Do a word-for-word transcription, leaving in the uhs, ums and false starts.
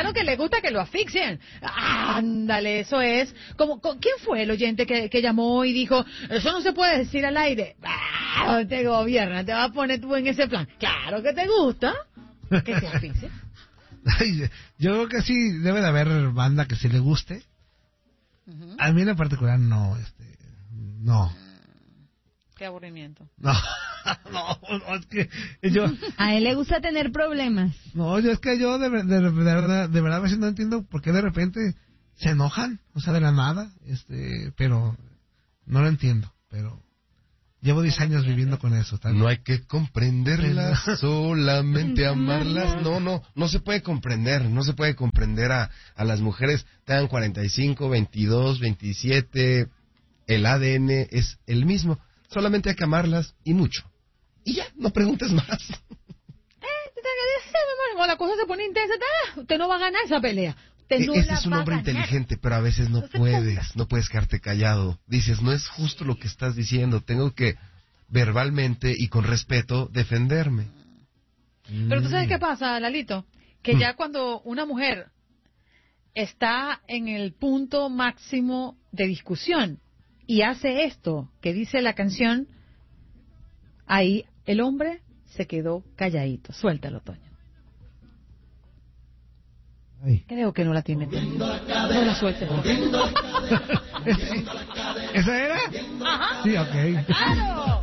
claro que le gusta que lo asfixien. Ándale, eso es. Como, ¿quién fue el oyente que, que llamó y dijo, eso no se puede decir al aire? Ah, te gobierna, te vas a poner tú en ese plan. Claro que te gusta que te asfixien. Yo creo que sí, debe de haber banda que sí le guste. Uh-huh. A mí en particular no, este, no. Qué aburrimiento. No, no, no, es que yo... A él le gusta tener problemas. No, yo es que yo de, de, de, de verdad, de verdad a veces no entiendo por qué de repente se enojan, o sea, de la nada, este, pero no lo entiendo, pero... Llevo diez años viviendo con eso. ¿Tal? No hay que comprenderlas, solamente amarlas. No, no, no se puede comprender, no se puede comprender a, a las mujeres. Tengan cuarenta y cinco, veintidós, veintisiete, el A D N es el mismo. Solamente hay que amarlas y mucho. Y ya, no preguntes más. Eh, cuando la cosa se pone intensa, usted no va a ganar esa pelea. No Ese es un hombre inteligente, pero a veces no puedes, no puedes quedarte callado. Dices, no es justo lo que estás diciendo, tengo que verbalmente y con respeto defenderme. Pero tú sabes qué pasa, Lalito, que ya cuando una mujer está en el punto máximo de discusión y hace esto que dice la canción, ahí el hombre se quedó calladito. Suéltalo, Toño. Ay. Creo que no la tiene. No la suelte. ¿Esa era? Ajá. Sí, ok. ¡Claro!